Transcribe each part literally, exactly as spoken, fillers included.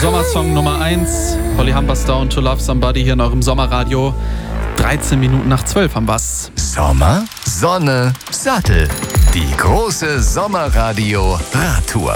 Sommersong Nummer eins, Holly Humberstone, To Love Somebody hier in eurem Sommerradio. dreizehn Minuten nach zwölf haben wir's. Sommer, Sonne, Sattel. Die große Sommerradio-Radtour.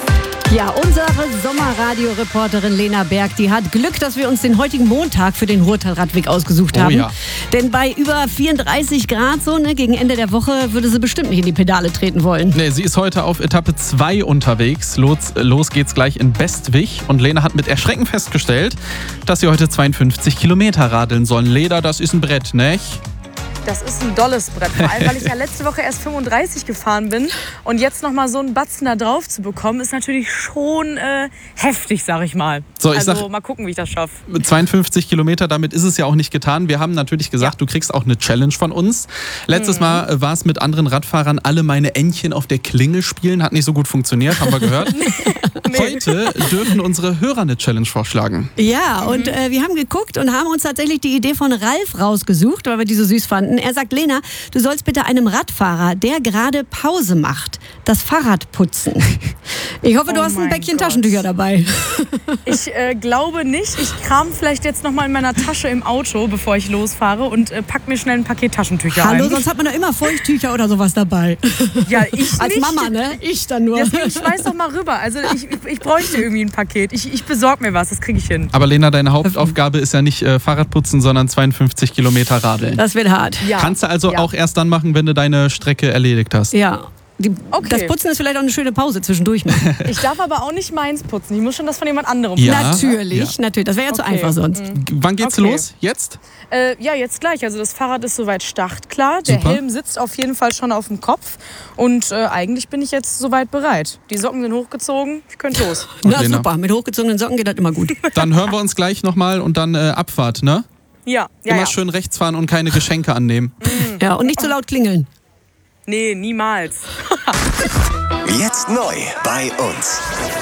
Ja, unsere Sommerradio-Reporterin Lena Berg, die hat Glück, dass wir uns den heutigen Montag für den Ruhrtal-Radweg ausgesucht haben. Oh ja. Denn bei über vierunddreißig Grad so, ne, gegen Ende der Woche würde sie bestimmt nicht in die Pedale treten wollen. Nee, sie ist heute auf Etappe zwei unterwegs. Los, los geht's gleich in Bestwig. Und Lena hat mit Erschrecken festgestellt, dass sie heute zweiundfünfzig Kilometer radeln sollen. Lena, das ist ein Brett, nicht? Das ist ein dolles Brett, vor allem, weil ich ja letzte Woche erst fünfunddreißig gefahren bin. Und jetzt noch mal so einen Batzen da drauf zu bekommen, ist natürlich schon äh, heftig, sag ich mal. So, ich also sag, mal gucken, wie ich das schaffe. zweiundfünfzig Kilometer, damit ist es ja auch nicht getan. Wir haben natürlich gesagt, du kriegst auch eine Challenge von uns. Letztes Mhm. Mal war es mit anderen Radfahrern, alle meine Entchen auf der Klingel spielen. Hat nicht so gut funktioniert, haben wir gehört. Nee. Heute dürfen unsere Hörer eine Challenge vorschlagen. Ja, und äh, wir haben geguckt und haben uns tatsächlich die Idee von Ralf rausgesucht, weil wir die so süß fanden. Er sagt, Lena, du sollst bitte einem Radfahrer, der gerade Pause macht, das Fahrrad putzen. Ich hoffe, du Oh hast ein mein Päckchen Gott. Taschentücher dabei. Ich äh, glaube nicht. Ich kram vielleicht jetzt noch mal in meiner Tasche im Auto, bevor ich losfahre und äh, pack mir schnell ein Paket Taschentücher Hallo, ein. sonst hat man doch immer Feuchttücher oder sowas dabei. Ja, ich Als nicht. Mama, ne? Ich dann nur. Deswegen schmeiß doch mal rüber. Also ich, ich, ich bräuchte irgendwie ein Paket. Ich, ich besorge mir was, das kriege ich hin. Aber Lena, deine Hauptaufgabe ist ja nicht äh, Fahrradputzen, sondern zweiundfünfzig Kilometer radeln. Das wird hart. Ja. Kannst du also ja. auch erst dann machen, wenn du deine Strecke erledigt hast. Ja. Die, Okay. Das Putzen ist vielleicht auch eine schöne Pause zwischendurch machen. Ich darf aber auch nicht meins putzen. Ich muss schon das von jemand anderem Ja. putzen. Natürlich, natürlich. Das wäre ja zu Okay. einfach sonst. Wann geht's Okay. los? Jetzt? Äh, ja, jetzt gleich. Also das Fahrrad ist soweit startklar. Der Super. Helm sitzt auf jeden Fall schon auf dem Kopf. Und äh, eigentlich bin ich jetzt soweit bereit. Die Socken sind hochgezogen. Ich könnte los. Na Lena. super, mit hochgezogenen Socken geht das immer gut. Dann hören wir uns gleich nochmal und dann äh, Abfahrt, ne? Ja, ja, Immer ja. schön rechts fahren und keine Geschenke annehmen. Ja, und nicht zu laut klingeln. Nee, niemals. Jetzt neu bei uns.